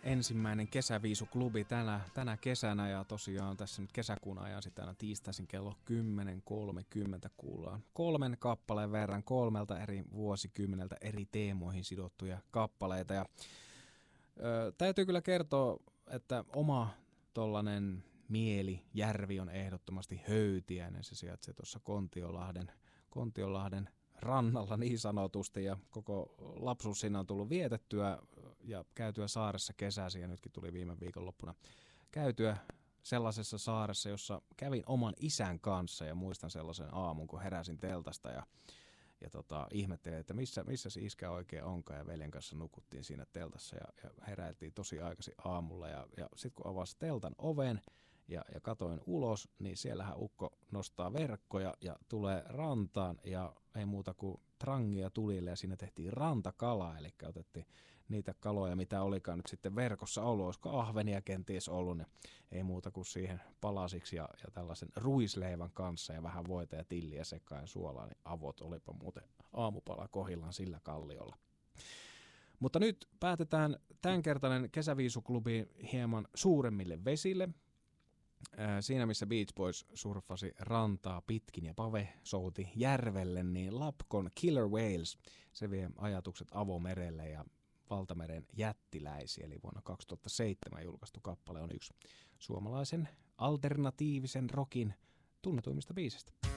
ensimmäinen kesäviisuklubi tänä kesänä ja tosiaan tässä nyt kesäkuun ajan sitten aina tiistaisin kello 10.30 kuullaan 3 kappaleen verran 3 eri vuosikymmeneltä eri teemoihin sidottuja kappaleita ja täytyy kyllä kertoa, että oma tollanen mielijärvi on ehdottomasti Höytiäinen. Se sijaitsee tuossa Kontiolahden rannalla niin sanotusti ja koko lapsuus siinä on tullut vietettyä ja käytyä saaressa kesäsi ja nytkin tuli viime viikonloppuna käytyä sellaisessa saaressa, jossa kävin oman isän kanssa ja muistan sellaisen aamun, kun heräsin teltasta ja ihmettelin, että missä se iskä oikein onkaan ja veljen kanssa nukuttiin siinä teltassa ja heräiltiin tosi aikaisin aamulla ja sitten kun avasi teltan oven ja katoin ulos, niin siellähän ukko nostaa verkkoja ja tulee rantaan ja ei muuta kuin trangia tulille ja siinä tehtiin rantakalaa, eli otettiin niitä kaloja, mitä olikaan nyt sitten verkossa ollut, olisiko ahvenia kenties ollut, niin ei muuta kuin siihen palasiksi ja tällaisen ruisleivän kanssa ja vähän voita ja tilliä sekaan ja suolaa, niin avot olipa muuten aamupala kohillaan sillä kalliolla. Mutta nyt päätetään tämänkertainen kesäviisuklubi hieman suuremmille vesille. Siinä missä Beach Boys surffasi rantaa pitkin ja Pave souti järvelle, niin Lapkon Killer Whales, se vie ajatukset avomerelle ja valtameren jättiläisiä, eli vuonna 2007 julkaistu kappale on yksi suomalaisen alternatiivisen rockin tunnetuimmista biisistä.